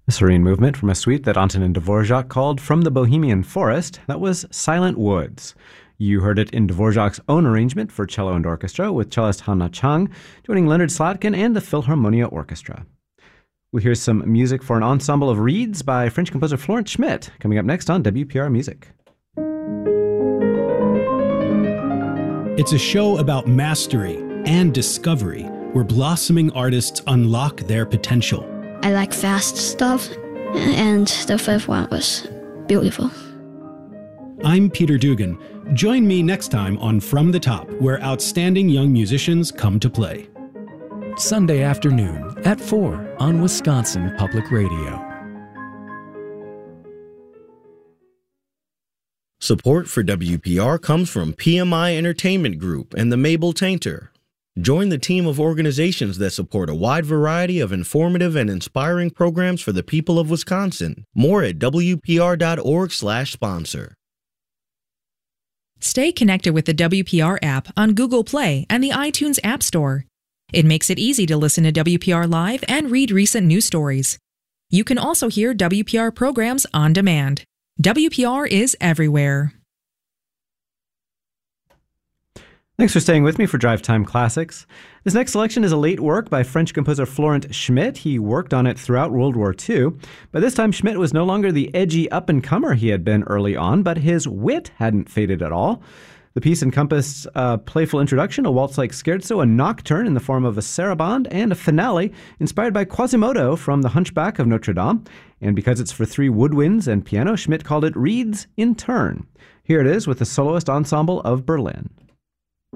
A serene movement from a suite that Antonin Dvorak called From the Bohemian Forest. That was Silent Woods. You heard it in Dvorak's own arrangement for cello and orchestra, with cellist Hanna Chang joining Leonard Slatkin and the Philharmonia Orchestra. We'll hear some music for an ensemble of reeds by French composer Florent Schmitt, coming up next on WPR Music. It's a show about mastery and discovery, where blossoming artists unlock their potential. I like fast stuff, and the fifth one was beautiful. I'm Peter Dugan. Join me next time on From the Top, where outstanding young musicians come to play. Sunday afternoon at 4 on Wisconsin Public Radio. Support for WPR comes from PMI Entertainment Group and the Mabel Tainter. Join the team of organizations that support a wide variety of informative and inspiring programs for the people of Wisconsin. More at WPR.org/sponsor. Stay connected with the WPR app on Google Play and the iTunes App Store. It makes it easy to listen to WPR Live and read recent news stories. You can also hear WPR programs on demand. WPR is everywhere. Thanks for staying with me for Drive Time Classics. This next selection is a late work by French composer Florent Schmitt. He worked on it throughout World War II. By this time, Schmitt was no longer the edgy up-and-comer he had been early on, but his wit hadn't faded at all. The piece encompassed a playful introduction, a waltz-like scherzo, a nocturne in the form of a sarabande, and a finale inspired by Quasimodo from The Hunchback of Notre Dame. And because it's for three woodwinds and piano, Schmitt called it Reeds in Turn. Here it is with the Soloist Ensemble of Berlin.